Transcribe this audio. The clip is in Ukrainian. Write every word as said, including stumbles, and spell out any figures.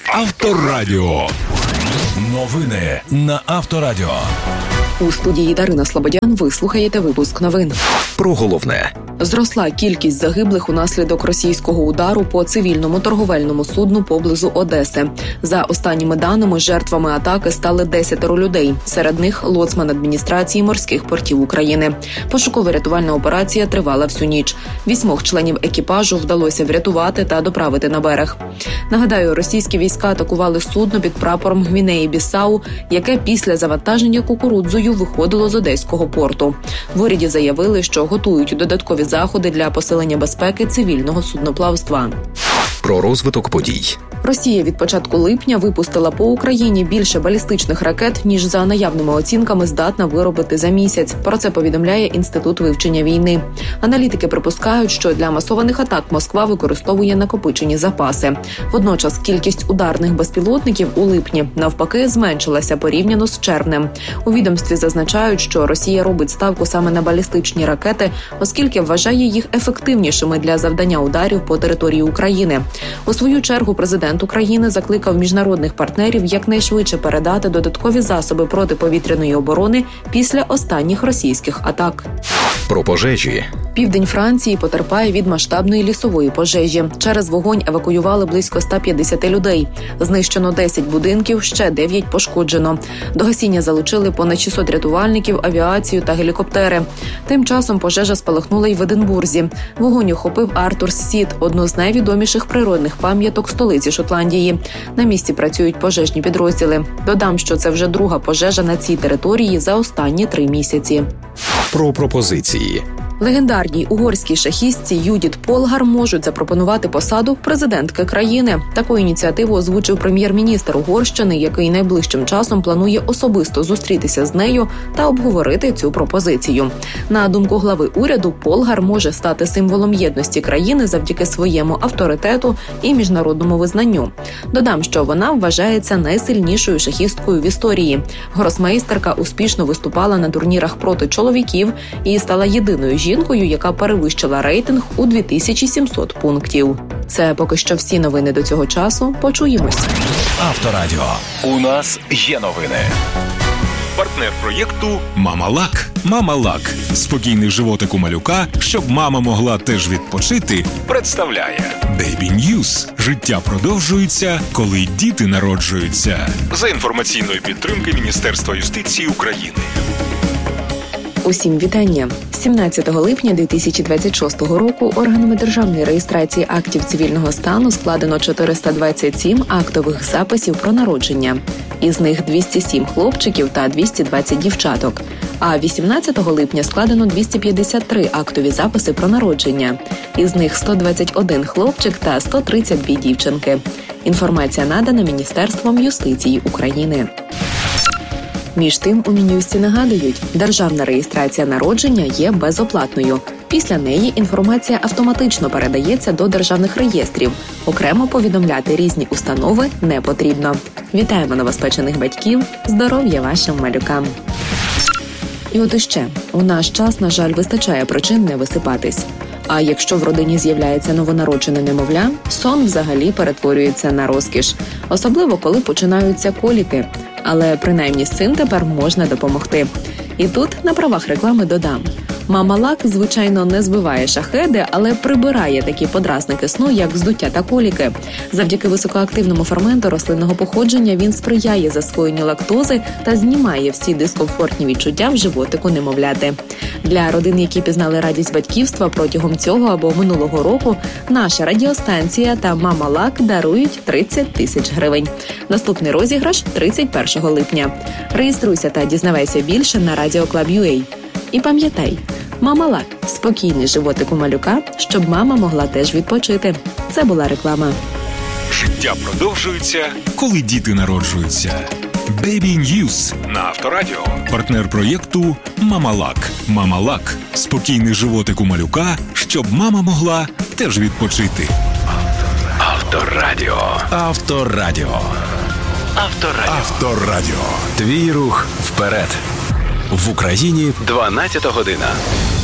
Авторадіо. Новини на Авторадіо. У студії Дарина Слободян ви слухаєте випуск новин. Про головне. Зросла кількість загиблих унаслідок російського удару по цивільному торговельному судну поблизу Одеси. За останніми даними, жертвами атаки стали десятеро людей. Серед них лоцман адміністрації морських портів України. Пошуково-рятувальна операція тривала всю ніч. Вісьмох членів екіпажу вдалося врятувати та доправити на берег. Нагадаю, російські війська атакували судно під прапором Гвінеї-Бісау, яке після завантаження кукурудзою виходило з Одеського порту. В уряді заявили, що готують додаткові заходи для посилення безпеки цивільного судноплавства. Про розвиток подій. Росія від початку липня випустила по Україні більше балістичних ракет, ніж за наявними оцінками здатна виробити за місяць. Про це повідомляє Інститут вивчення війни. Аналітики припускають, що для масованих атак Москва використовує накопичені запаси. Водночас кількість ударних безпілотників у липні навпаки зменшилася порівняно з червнем. У відомстві зазначають, що Росія робить ставку саме на балістичні ракети, оскільки вважає їх ефективнішими для завдання ударів по території України. У свою чергу президент України закликав міжнародних партнерів якнайшвидше передати додаткові засоби протиповітряної оборони після останніх російських атак. Про пожежі. Південь Франції потерпає від масштабної лісової пожежі. Через вогонь евакуювали близько ста п'ятдесят людей. Знищено десять будинків, ще дев'ять пошкоджено. До гасіння залучили понад шістсот рятувальників, авіацію та гелікоптери. Тим часом пожежа спалахнула й в Единбурзі. Вогонь охопив Артурс Сіт, одну з найвідоміших природних пам'яток столиці Шотландії. На місці працюють пожежні підрозділи. Додам, що це вже друга пожежа на цій території за останні три місяці. Про пропозиції. Легендарній угорській шахістці Юдіт Полгар можуть запропонувати посаду президентки країни. Таку ініціативу озвучив прем'єр-міністр Угорщини, який найближчим часом планує особисто зустрітися з нею та обговорити цю пропозицію. На думку глави уряду, Полгар може стати символом єдності країни завдяки своєму авторитету і міжнародному визнанню. Додам, що вона вважається найсильнішою шахісткою в історії. Гросмейстерка успішно виступала на турнірах проти чоловіків і стала єдиною жінкою, жінкою, яка перевищила рейтинг у дві тисячі сімсот пунктів. Це поки що всі новини до цього часу. Почуємось. Авторадіо. У нас є новини. Партнер проєкту «Мама-Лак». «Мама-Лак» – спокійний животик у малюка, щоб мама могла теж відпочити, представляє Baby News. Життя продовжується, коли діти народжуються. За інформаційної підтримки Міністерства юстиції України. Усім вітання. сімнадцятого липня дві тисячі двадцять шостого року органами державної реєстрації актів цивільного стану складено чотириста двадцять сім актових записів про народження. Із них двісті сім хлопчиків та двісті двадцять дівчаток. А вісімнадцятого липня складено двісті п'ятдесят три актові записи про народження. Із них сто двадцять один хлопчик та сто тридцять дві дівчинки. Інформація надана Міністерством юстиції України. Між тим, у Мін'юсті нагадують, державна реєстрація народження є безоплатною. Після неї інформація автоматично передається до державних реєстрів. Окремо повідомляти різні установи не потрібно. Вітаємо новоспечених батьків, здоров'я вашим малюкам! І от іще, у наш час, на жаль, вистачає причин не висипатись. А якщо в родині з'являється новонароджене немовля, сон взагалі перетворюється на розкіш. Особливо, коли починаються коліки. Але принаймні з цим тепер можна допомогти. І тут на правах реклами додам. Мама-Лак, звичайно, не збиває шахеди, але прибирає такі подразники сну, як здуття та коліки. Завдяки високоактивному ферменту рослинного походження він сприяє засвоєнню лактози та знімає всі дискомфортні відчуття в животику немовляти. Для родин, які пізнали радість батьківства протягом цього або минулого року, наша радіостанція та Мама-Лак дарують тридцять тисяч гривень. Наступний розіграш – тридцять першого липня. Реєструйся та дізнавайся більше на радіо клаб крапка ю а. І пам'ятай, Мама-Лак – спокійний животик у малюка, щоб мама могла теж відпочити. Це була реклама. Життя продовжується, коли діти народжуються. Baby News на Авторадіо. Партнер проєкту «Мама-Лак». «Мама-Лак» – спокійний животик у малюка, щоб мама могла теж відпочити. Авторадіо. Авторадіо. Авторадіо. Авторадіо. Твій рух вперед. В Україні дванадцята година.